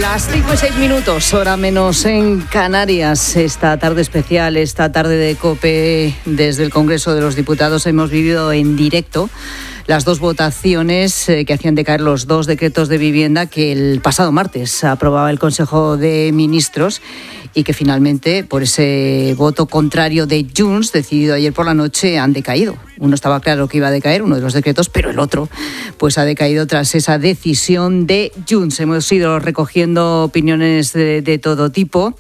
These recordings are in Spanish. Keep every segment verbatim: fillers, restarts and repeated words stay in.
Las cinco y seis minutos, hora menos en Canarias. Esta tarde especial, esta tarde de COPE desde el Congreso de los Diputados, hemos vivido en directo las dos votaciones eh, que hacían decaer los dos decretos de vivienda que el pasado martes aprobaba el Consejo de Ministros y que finalmente, por ese voto contrario de Junts, decidido ayer por la noche, han decaído. Uno estaba claro que iba a decaer, uno de los decretos, pero el otro pues ha decaído tras esa decisión de Junts. Hemos ido recogiendo opiniones de, de todo tipo,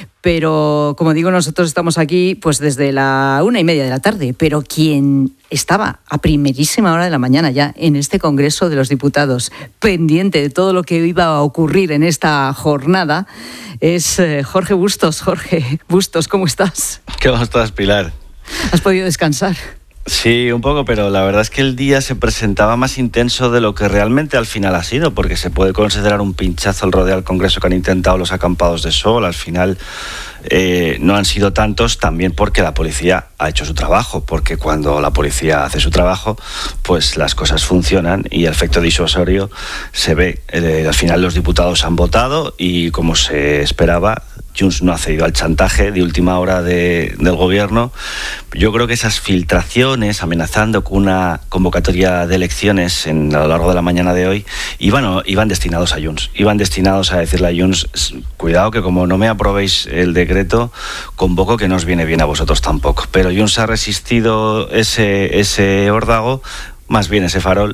pero como digo, nosotros estamos aquí pues desde la una y media de la tarde, pero quien estaba a primerísima hora de la mañana ya en este Congreso de los Diputados, pendiente de todo lo que iba a ocurrir en esta jornada, es eh, Jorge Bustos. Jorge Bustos, ¿cómo estás? ¿Cómo estás, Pilar? ¿Has podido descansar? Sí, un poco, pero la verdad es que el día se presentaba más intenso de lo que realmente al final ha sido, porque se puede considerar un pinchazo el rodeo al Congreso que han intentado los acampados de sol. Al final eh, no han sido tantos, también porque la policía ha hecho su trabajo, porque cuando la policía hace su trabajo, pues las cosas funcionan y el efecto disuasorio se ve. Eh, al final los diputados han votado y, como se esperaba, Junts no ha cedido al chantaje de última hora de, del gobierno. Yo creo que esas filtraciones amenazando con una convocatoria de elecciones en, a lo largo de la mañana de hoy iban, iban destinados a Junts. Iban destinados a decirle a Junts, cuidado que como no me aprobéis el decreto, convoco que no os viene bien a vosotros tampoco. Pero Junts ha resistido ese, ese órdago, más bien ese farol,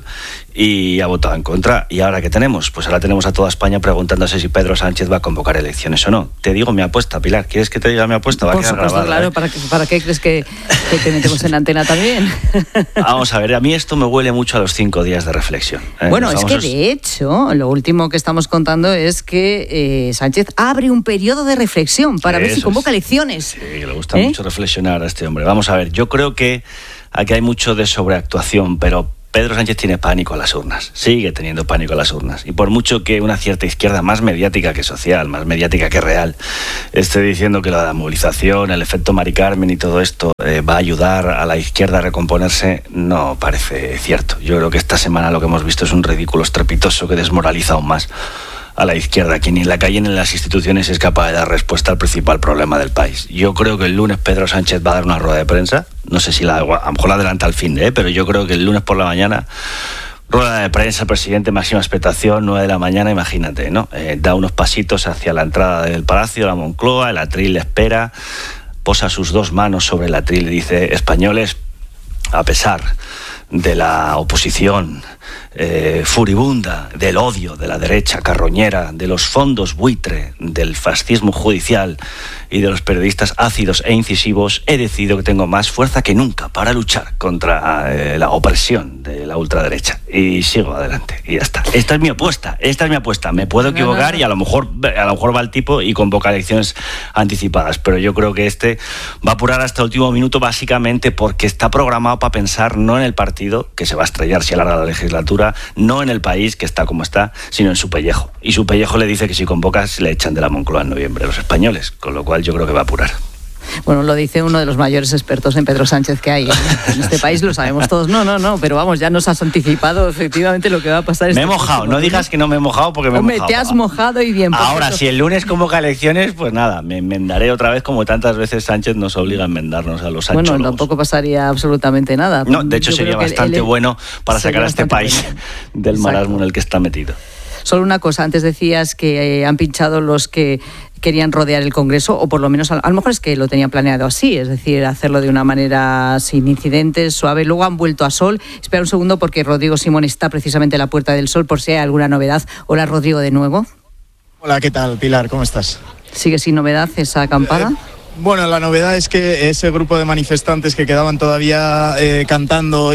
y ha votado en contra. ¿Y ahora qué tenemos? Pues ahora tenemos a toda España preguntándose si Pedro Sánchez va a convocar elecciones o no. Te digo mi apuesta, Pilar. ¿Quieres que te diga mi apuesta? Va Por a quedar supuesto, grabada, claro. ¿eh? ¿Para qué, ¿Para qué crees que, que te metemos en antena también? Vamos a ver, a mí esto me huele mucho a los cinco días de reflexión. ¿eh? Bueno, es famosos... que de hecho, lo último que estamos contando es que eh, Sánchez abre un periodo de reflexión para ver si convoca es. elecciones. Sí, le gusta ¿Eh? mucho reflexionar a este hombre. Vamos a ver, yo creo que aquí hay mucho de sobreactuación, pero Pedro Sánchez tiene pánico a las urnas, sigue teniendo pánico a las urnas. Y por mucho que una cierta izquierda más mediática que social, más mediática que real, esté diciendo que la movilización, el efecto Mari Carmen y todo esto eh, va a ayudar a la izquierda a recomponerse, no parece cierto. Yo creo que esta semana lo que hemos visto es un ridículo estrepitoso que desmoraliza aún más a la izquierda, que ni en la calle ni en las instituciones es capaz de dar respuesta al principal problema del país. Yo creo que el lunes Pedro Sánchez va a dar una rueda de prensa, no sé si la, a lo mejor la adelanta al fin de, ¿eh? pero yo creo que el lunes por la mañana, rueda de prensa, presidente, máxima expectación, nueve de la mañana, imagínate, ¿no? Eh, da unos pasitos hacia la entrada del Palacio de la Moncloa, el atril le espera, posa sus dos manos sobre el atril y dice: españoles, a pesar de la oposición eh, furibunda, del odio de la derecha carroñera, de los fondos buitre, del fascismo judicial y de los periodistas ácidos e incisivos, he decidido que tengo más fuerza que nunca para luchar contra eh, la opresión de la ultraderecha. Y sigo adelante, y ya está. Esta es mi apuesta, esta es mi apuesta. Me puedo equivocar y a lo mejor a lo mejor va el tipo y convoca elecciones anticipadas, pero yo creo que este va a apurar hasta el último minuto, básicamente porque está programado para pensar no en el partido, que se va a estrellar si alarga la legislatura, no en el país, que está como está, sino en su pellejo. Y su pellejo le dice que si convocas le echan de la Moncloa en noviembre los españoles, con lo cual yo creo que va a apurar. Bueno, lo dice uno de los mayores expertos en Pedro Sánchez que hay en este país, lo sabemos todos. No, no, no, pero vamos, ya nos has anticipado efectivamente lo que va a pasar. Me he mojado, no digas que no me he mojado porque me he Hombre, mojado. te has mojado y bien. Ahora, si el lunes convoca elecciones, pues nada, me enmendaré otra vez, como tantas veces Sánchez nos obliga a enmendarnos a los anchólogos. Bueno, tampoco pasaría absolutamente nada. No, de hecho Yo sería bastante el, bueno para sacar a este país bueno. del Exacto. marasmo en el que está metido. Solo una cosa, antes decías que eh, han pinchado los que querían rodear el Congreso, o por lo menos a, a lo mejor es que lo tenían planeado así, es decir, hacerlo de una manera sin incidentes, suave. Luego han vuelto a Sol. Espera un segundo porque Rodrigo Simón está precisamente en la Puerta del Sol por si hay alguna novedad. Hola, Rodrigo, de nuevo. Hola, ¿qué tal, Pilar? ¿Cómo estás? ¿Sigue sin novedad esa acampada? Eh, Bueno, la novedad es que ese grupo de manifestantes que quedaban todavía eh, cantando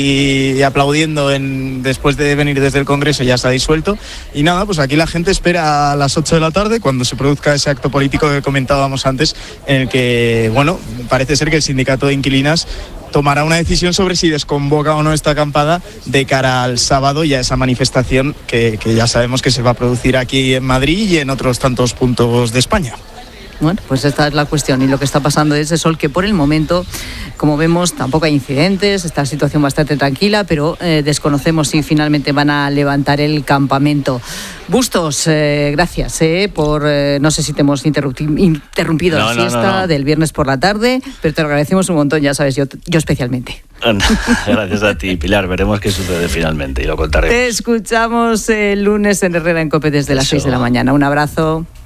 y, y aplaudiendo en, después de venir desde el Congreso ya se ha disuelto. Y nada, pues aquí la gente espera a las ocho de la tarde cuando se produzca ese acto político que comentábamos antes, en el que, bueno, parece ser que el sindicato de inquilinas tomará una decisión sobre si desconvoca o no esta acampada de cara al sábado y a esa manifestación que, que ya sabemos que se va a producir aquí en Madrid y en otros tantos puntos de España. Bueno, pues esta es la cuestión y lo que está pasando es eso, que por el momento, como vemos, tampoco hay incidentes, está la situación bastante tranquila, pero eh, desconocemos si finalmente van a levantar el campamento. Bustos, eh, gracias eh, por, eh, no sé si te hemos interrumpi- interrumpido no, la no, siesta no, no. del viernes por la tarde, pero te lo agradecemos un montón, ya sabes, yo, yo especialmente. Gracias a ti, Pilar. Veremos qué sucede finalmente y lo contaremos. Te escuchamos el lunes en Herrera en COPE desde las Eso. seis de la mañana. Un abrazo.